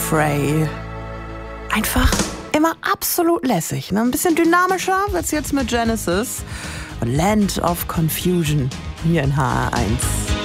Frey. Einfach immer absolut lässig. Ne? Ein bisschen dynamischer wird's jetzt mit Genesis und Land of Confusion hier in HR1.